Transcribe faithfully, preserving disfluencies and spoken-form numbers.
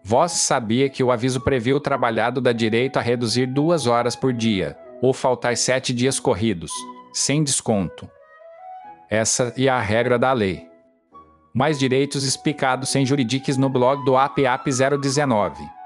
Vós sabia que o aviso previa o trabalhado dá direito a reduzir duas horas por dia, ou faltar sete dias corridos, sem desconto. Essa é a regra da lei. Mais direitos explicados sem juridiques no blog do A P A P zero dezenove.